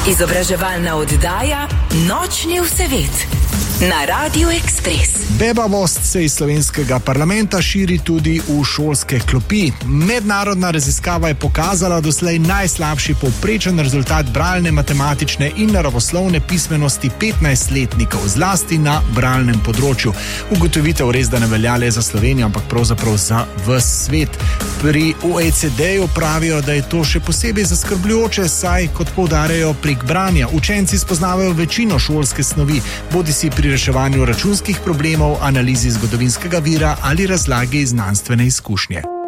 Izobraževalna oddaja Nočni vsevet na Radiu Ekspres. Bebavost se iz slovenskega parlamenta širi tudi v šolske klopi. Mednarodna raziskava je pokazala doslej najslabši povprečen rezultat bralne, matematične in naravoslovne pismenosti 15-letnikov, zlasti na bralnem področju. Ugotovitev res da ne velja le za Slovenijo, ampak pravzaprav za ves svet. Pri OECD-ju pravijo, da je to še posebej zaskrbljujoče, saj, kot poudarjajo, prek branja učenci spoznavajo večino šolske snovi, bodisi pri reševanju računskih problemov, analizi zgodovinskega vira ali razlagi znanstvene izkušnje.